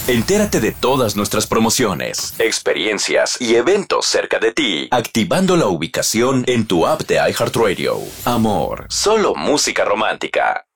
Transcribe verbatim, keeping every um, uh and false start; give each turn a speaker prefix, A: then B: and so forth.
A: Entérate de todas nuestras promociones, experiencias y eventos cerca de ti, activando la ubicación en tu app de iHeartRadio. Amor, solo música romántica.